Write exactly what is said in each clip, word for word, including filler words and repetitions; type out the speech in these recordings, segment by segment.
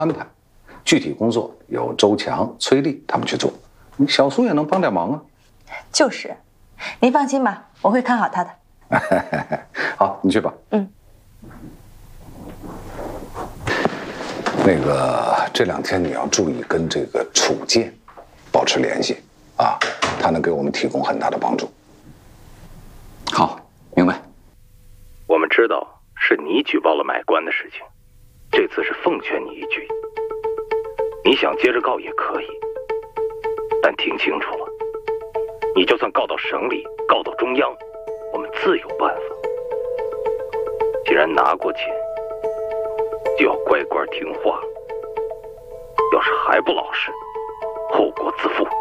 安排，具体工作由周强、崔丽他们去做，小苏也能帮点忙啊。 就是，您放心吧，我会看好他的。 好，你去吧。 嗯。 那个这两天你要注意跟这个楚健保持联系啊，他能给我们提供很大的帮助。 好，明白。 我们知道是你举报了买官的事情，这次是奉劝你一句，你想接着告也可以，但听清楚了，你就算告到省里，告到中央，我们自有办法。既然拿过钱，就要乖乖听话，要是还不老实，后果自负。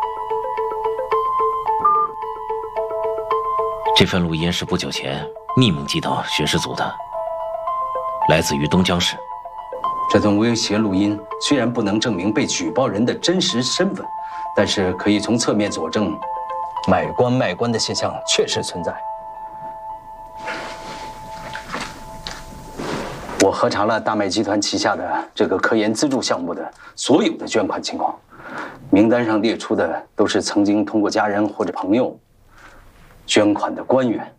这份录音是不久前匿名寄到巡视组的，来自于东江市。 这段威胁录音虽然不能证明被举报人的真实身份，但是可以从侧面佐证，买官卖官的现象确实存在。我核查了大麦集团旗下的这个科研资助项目的所有的捐款情况，名单上列出的都是曾经通过家人或者朋友捐款的官员。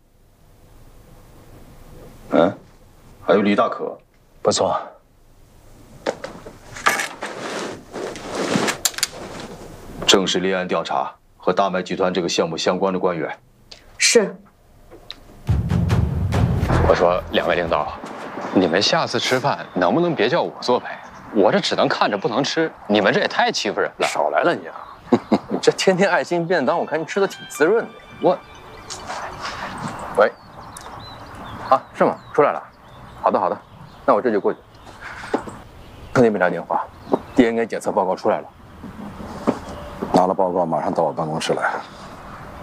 嗯，还有李大可， 不错。 正式立案调查和大麦集团这个项目相关的官员。 是。 我说两位领导，你们下次吃饭能不能别叫我作陪？我这只能看着不能吃，你们这也太欺负人了。 少来了你啊！你这天天爱心便当，我看你吃的挺滋润的。我，喂，啊，是吗？出来了。好的好的，那我这就过去。刚才没打电话 ，D N A 检测报告出来了。 拿了报告马上到我办公室来。